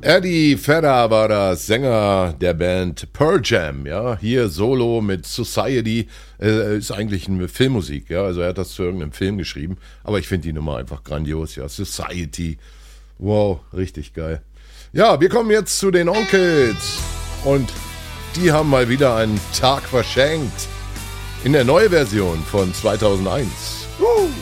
Eddie Vedder war das Sänger der Band Pearl Jam, ja, hier solo mit Society, ist eigentlich eine Filmmusik, ja, also er hat das zu irgendeinem Film geschrieben, aber ich finde die Nummer einfach grandios, ja, Society, wow, richtig geil. Ja, wir kommen jetzt zu den Onkels und die haben mal wieder einen Tag verschenkt in der Neuversion von 2001.